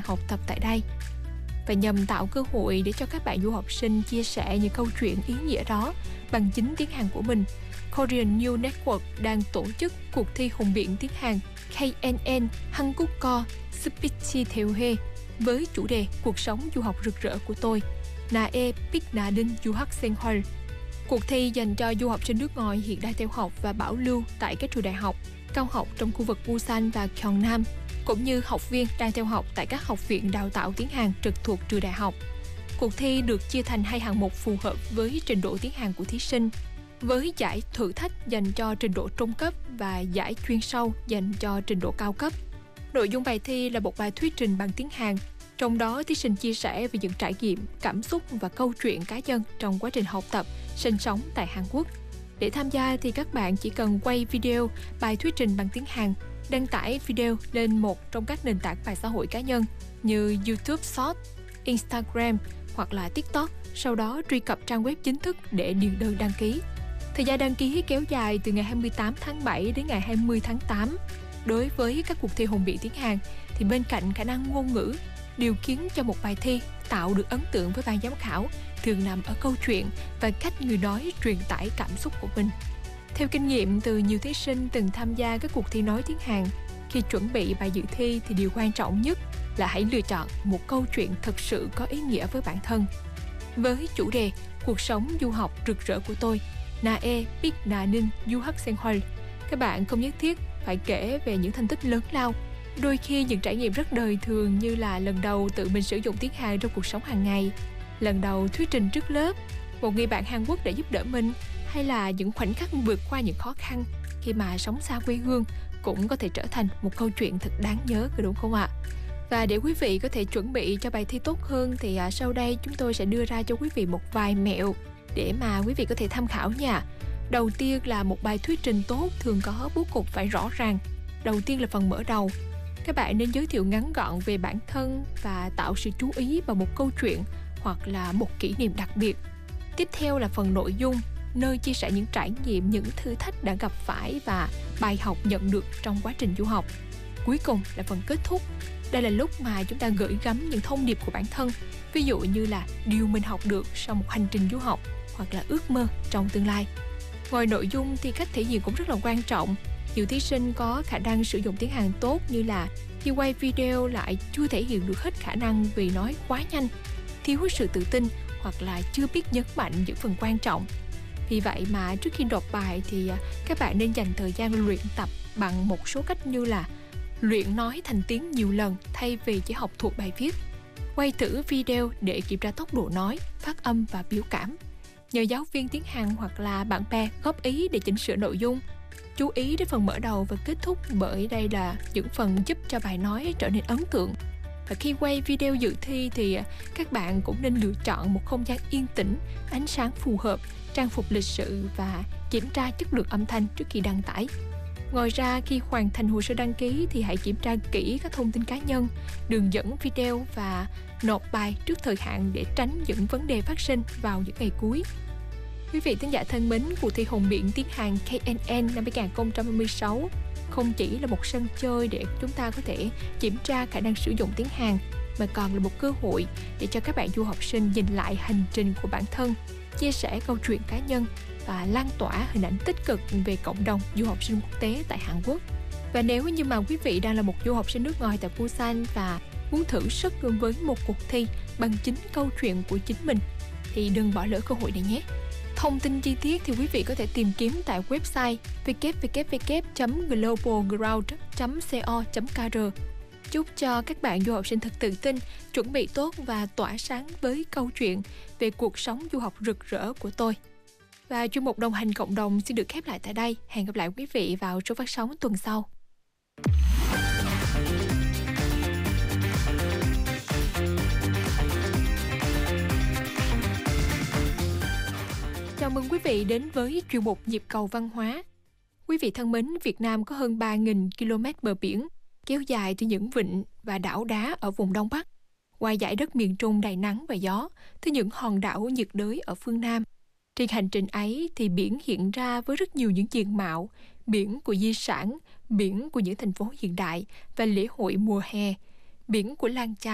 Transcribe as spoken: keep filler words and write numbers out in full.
học tập tại đây. Và nhằm tạo cơ hội để cho các bạn du học sinh chia sẻ những câu chuyện ý nghĩa đó bằng chính tiếng Hàn của mình, Korean News Network đang tổ chức cuộc thi hùng biện tiếng Hàn K N N 한국어 스피치 대회 với chủ đề Cuộc sống du học rực rỡ của tôi, 나의 빛나는 유학생활. Cuộc thi dành cho du học sinh nước ngoài hiện đang theo học và bảo lưu tại các trường đại học, cao học trong khu vực Busan và Gyeongnam, cũng như học viên đang theo học tại các học viện đào tạo tiếng Hàn trực thuộc trường đại học. Cuộc thi được chia thành hai hạng mục phù hợp với trình độ tiếng Hàn của thí sinh, với giải thử thách dành cho trình độ trung cấp và giải chuyên sâu dành cho trình độ cao cấp. Nội dung bài thi là một bài thuyết trình bằng tiếng Hàn, trong đó thí sinh chia sẻ về những trải nghiệm, cảm xúc và câu chuyện cá nhân trong quá trình học tập, sinh sống tại Hàn Quốc. Để tham gia thì các bạn chỉ cần quay video bài thuyết trình bằng tiếng Hàn, đăng tải video lên một trong các nền tảng mạng xã hội cá nhân như YouTube Short, Instagram hoặc là TikTok, sau đó truy cập trang web chính thức để điền đơn đăng ký. Thời gian đăng ký kéo dài từ ngày hai mươi tám tháng bảy đến ngày hai mươi tháng tám. Đối với các cuộc thi hùng biện tiếng Hàn thì bên cạnh khả năng ngôn ngữ, điều khiến cho một bài thi tạo được ấn tượng với ban giám khảo thường nằm ở câu chuyện và cách người nói truyền tải cảm xúc của mình. Theo kinh nghiệm từ nhiều thí sinh từng tham gia các cuộc thi nói tiếng Hàn, khi chuẩn bị bài dự thi thì điều quan trọng nhất là hãy lựa chọn một câu chuyện thật sự có ý nghĩa với bản thân. Với chủ đề Cuộc sống du học rực rỡ của tôi, 나의 빛나는 유학생활, các bạn không nhất thiết phải kể về những thành tích lớn lao. Đôi khi những trải nghiệm rất đời thường như là lần đầu tự mình sử dụng tiếng Hàn trong cuộc sống hàng ngày, lần đầu thuyết trình trước lớp, một người bạn Hàn Quốc đã giúp đỡ mình, hay là những khoảnh khắc vượt qua những khó khăn khi mà sống xa quê hương cũng có thể trở thành một câu chuyện thật đáng nhớ, đúng không ạ? Và để quý vị có thể chuẩn bị cho bài thi tốt hơn thì à, sau đây chúng tôi sẽ đưa ra cho quý vị một vài mẹo để mà quý vị có thể tham khảo nha. Đầu tiên là một bài thuyết trình tốt thường có bố cục phải rõ ràng. Đầu tiên là phần mở đầu. Các bạn nên giới thiệu ngắn gọn về bản thân và tạo sự chú ý vào một câu chuyện hoặc là một kỷ niệm đặc biệt. Tiếp theo là phần nội dung, nơi chia sẻ những trải nghiệm, những thử thách đã gặp phải và bài học nhận được trong quá trình du học. Cuối cùng là phần kết thúc. Đây là lúc mà chúng ta gửi gắm những thông điệp của bản thân, ví dụ như là điều mình học được sau một hành trình du học hoặc là ước mơ trong tương lai. Ngoài nội dung thì cách thể hiện cũng rất là quan trọng. Nhiều thí sinh có khả năng sử dụng tiếng Hàn tốt như là khi quay video lại chưa thể hiện được hết khả năng vì nói quá nhanh, thiếu sự tự tin hoặc là chưa biết nhấn mạnh những phần quan trọng. Vì vậy mà trước khi nộp bài thì các bạn nên dành thời gian luyện tập bằng một số cách như là luyện nói thành tiếng nhiều lần thay vì chỉ học thuộc bài viết, quay thử video để kiểm tra tốc độ nói, phát âm và biểu cảm, nhờ giáo viên tiếng Hàn hoặc là bạn bè góp ý để chỉnh sửa nội dung. Chú ý đến phần mở đầu và kết thúc bởi đây là những phần giúp cho bài nói trở nên ấn tượng. Và khi quay video dự thi thì các bạn cũng nên lựa chọn một không gian yên tĩnh, ánh sáng phù hợp, trang phục lịch sự và kiểm tra chất lượng âm thanh trước khi đăng tải. Ngoài ra, khi hoàn thành hồ sơ đăng ký thì hãy kiểm tra kỹ các thông tin cá nhân, đường dẫn video và nộp bài trước thời hạn để tránh những vấn đề phát sinh vào những ngày cuối. Quý vị thính giả thân mến, cuộc thi hùng biện tiếng Hàn K N N năm hai không hai sáu không chỉ là một sân chơi để chúng ta có thể kiểm tra khả năng sử dụng tiếng Hàn, mà còn là một cơ hội để cho các bạn du học sinh nhìn lại hành trình của bản thân, chia sẻ câu chuyện cá nhân và lan tỏa hình ảnh tích cực về cộng đồng du học sinh quốc tế tại Hàn Quốc. Và nếu như mà quý vị đang là một du học sinh nước ngoài tại Busan và muốn thử sức với một cuộc thi bằng chính câu chuyện của chính mình thì đừng bỏ lỡ cơ hội này nhé. Thông tin chi tiết thì quý vị có thể tìm kiếm tại website w w w chấm global ground chấm co chấm k r. Chúc cho các bạn du học sinh thật tự tin, chuẩn bị tốt và tỏa sáng với câu chuyện về cuộc sống du học rực rỡ của tôi. Và chuyên mục đồng hành cộng đồng xin được khép lại tại đây. Hẹn gặp lại quý vị vào số phát sóng tuần sau. Chào mừng quý vị đến với chuyên mục Nhịp cầu văn hóa. Quý vị thân mến, Việt Nam có hơn ba nghìn ki lô mét bờ biển, kéo dài từ những vịnh và đảo đá ở vùng Đông Bắc, qua dải đất miền Trung đầy nắng và gió, tới những hòn đảo nhiệt đới ở phương Nam. Trên hành trình ấy thì biển hiện ra với rất nhiều những diện mạo, biển của di sản, biển của những thành phố hiện đại và lễ hội mùa hè, biển của Lang Chai.